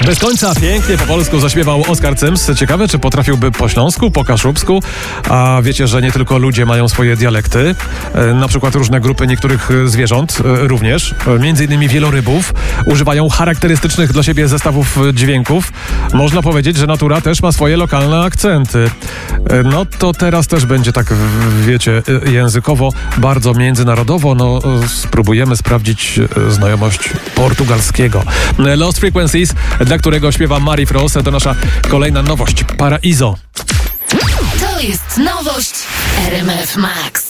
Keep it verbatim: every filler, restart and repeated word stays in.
Bez końca pięknie po polsku zaśpiewał Oskar Cyms. Ciekawe, czy potrafiłby po śląsku, po kaszubsku. A wiecie, że nie tylko ludzie mają swoje dialekty. Na przykład różne grupy niektórych zwierząt również. Między innymi wielorybów używają charakterystycznych dla siebie zestawów dźwięków. Można powiedzieć, że natura też ma swoje lokalne akcenty. No to teraz też będzie tak, wiecie, językowo, bardzo międzynarodowo. No spróbujemy sprawdzić znajomość portugalskiego. Lost Frequencies, dla którego śpiewa Mari Frost, to nasza kolejna nowość. Paraiso. To jest nowość R M F Max.